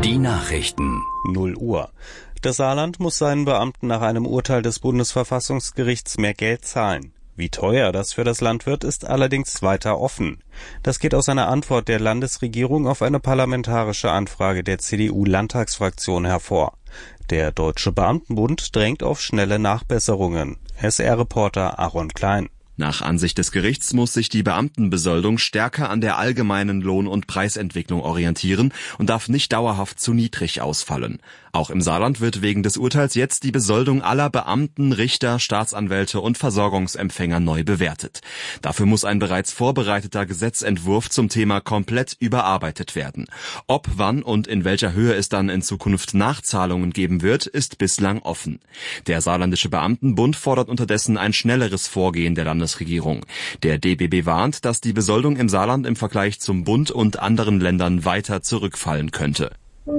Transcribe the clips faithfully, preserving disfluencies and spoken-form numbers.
Die Nachrichten. null Uhr. Das Saarland muss seinen Beamten nach einem Urteil des Bundesverfassungsgerichts mehr Geld zahlen. Wie teuer das für das Land wird, ist allerdings weiter offen. Das geht aus einer Antwort der Landesregierung auf eine parlamentarische Anfrage der C D U-Landtagsfraktion hervor. Der Deutsche Beamtenbund drängt auf schnelle Nachbesserungen. S R-Reporter Aaron Klein. Nach Ansicht des Gerichts muss sich die Beamtenbesoldung stärker an der allgemeinen Lohn- und Preisentwicklung orientieren und darf nicht dauerhaft zu niedrig ausfallen. Auch im Saarland wird wegen des Urteils jetzt die Besoldung aller Beamten, Richter, Staatsanwälte und Versorgungsempfänger neu bewertet. Dafür muss ein bereits vorbereiteter Gesetzentwurf zum Thema komplett überarbeitet werden. Ob, wann und in welcher Höhe es dann in Zukunft Nachzahlungen geben wird, ist bislang offen. Der Saarländische Beamtenbund fordert unterdessen ein schnelleres Vorgehen der Landesregierung. Der D B B warnt, dass die Besoldung im Saarland im Vergleich zum Bund und anderen Ländern weiter zurückfallen könnte.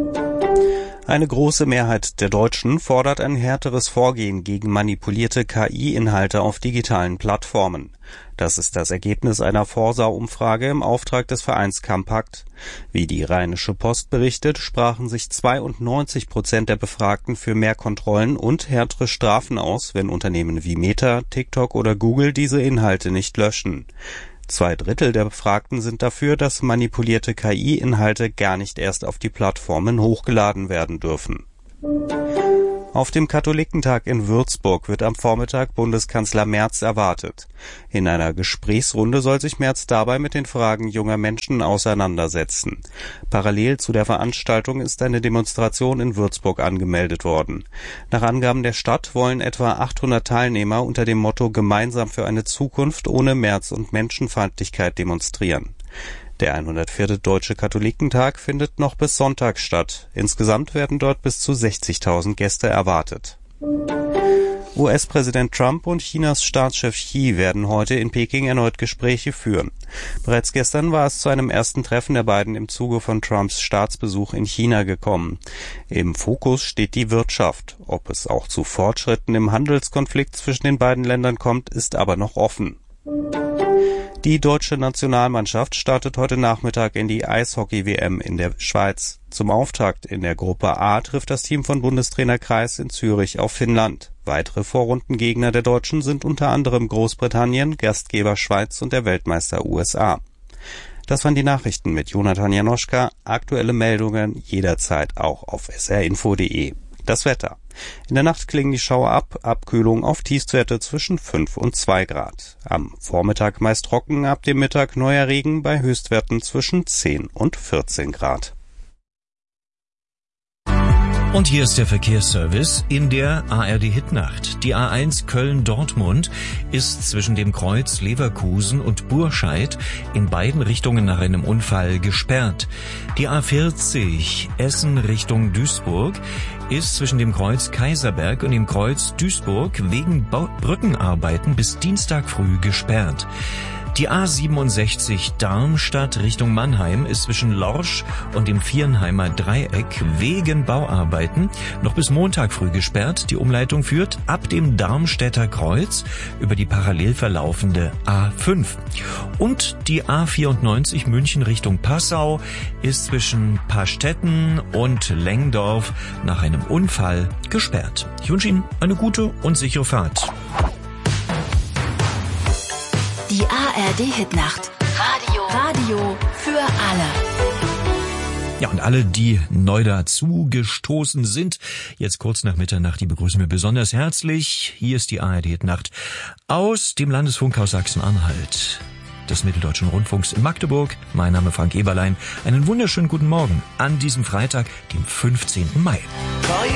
Eine große Mehrheit der Deutschen fordert ein härteres Vorgehen gegen manipulierte K I-Inhalte auf digitalen Plattformen. Das ist das Ergebnis einer Forsa-Umfrage im Auftrag des Vereins Campakt. Wie die Rheinische Post berichtet, sprachen sich zweiundneunzig Prozent der Befragten für mehr Kontrollen und härtere Strafen aus, wenn Unternehmen wie Meta, TikTok oder Google diese Inhalte nicht löschen. Zwei Drittel der Befragten sind dafür, dass manipulierte K I-Inhalte gar nicht erst auf die Plattformen hochgeladen werden dürfen. Auf dem Katholikentag in Würzburg wird am Vormittag Bundeskanzler Merz erwartet. In einer Gesprächsrunde soll sich Merz dabei mit den Fragen junger Menschen auseinandersetzen. Parallel zu der Veranstaltung ist eine Demonstration in Würzburg angemeldet worden. Nach Angaben der Stadt wollen etwa achthundert Teilnehmer unter dem Motto Gemeinsam für eine Zukunft ohne Merz und Menschenfeindlichkeit demonstrieren. Der hundertvierte Deutsche Katholikentag findet noch bis Sonntag statt. Insgesamt werden dort bis zu sechzigtausend Gäste erwartet. U S-Präsident Trump und Chinas Staatschef Xi werden heute in Peking erneut Gespräche führen. Bereits gestern war es zu einem ersten Treffen der beiden im Zuge von Trumps Staatsbesuch in China gekommen. Im Fokus steht die Wirtschaft. Ob es auch zu Fortschritten im Handelskonflikt zwischen den beiden Ländern kommt, ist aber noch offen. Die deutsche Nationalmannschaft startet heute Nachmittag in die Eishockey-W M in der Schweiz. Zum Auftakt in der Gruppe A trifft das Team von Bundestrainer Kreis in Zürich auf Finnland. Weitere Vorrundengegner der Deutschen sind unter anderem Großbritannien, Gastgeber Schweiz und der Weltmeister U S A. Das waren die Nachrichten mit Jonathan Janoschka. Aktuelle Meldungen jederzeit auch auf s r info punkt d e. Das Wetter. In der Nacht klingen die Schauer ab, Abkühlung auf Tiefstwerte zwischen fünf und zwei Grad. Am Vormittag meist trocken, ab dem Mittag neuer Regen bei Höchstwerten zwischen zehn und vierzehn Grad. Und hier ist der Verkehrsservice in der A R D-Hitnacht. Die A eins Köln-Dortmund ist zwischen dem Kreuz Leverkusen und Burscheid in beiden Richtungen nach einem Unfall gesperrt. Die A vierzig Essen Richtung Duisburg ist zwischen dem Kreuz Kaiserberg und dem Kreuz Duisburg wegen Bau- Brückenarbeiten bis Dienstag früh gesperrt. Die A siebenundsechzig Darmstadt Richtung Mannheim ist zwischen Lorsch und dem Viernheimer Dreieck wegen Bauarbeiten noch bis Montag früh gesperrt. Die Umleitung führt ab dem Darmstädter Kreuz über die parallel verlaufende A fünf. Und die A vierundneunzig München Richtung Passau ist zwischen Pastetten und Lengdorf nach einem Unfall gesperrt. Ich wünsche Ihnen eine gute und sichere Fahrt. Die A R D-Hitnacht. Radio. Radio für alle. Ja, und alle, die neu dazu gestoßen sind, jetzt kurz nach Mitternacht, die begrüßen wir besonders herzlich. Hier ist die A R D-Hitnacht aus dem Landesfunkhaus Sachsen-Anhalt des Mitteldeutschen Rundfunks in Magdeburg. Mein Name Frank Eberlein. Einen wunderschönen guten Morgen an diesem Freitag, dem fünfzehnten Mai.